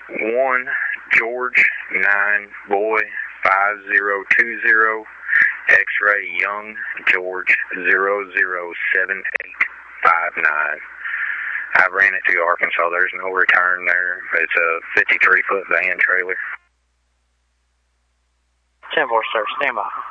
1 George 9 Boy 5020 X-ray Young George 007859. I ran it to Arkansas. There's no return there. It's a 53-foot van trailer. 10-4, sir. Stand by.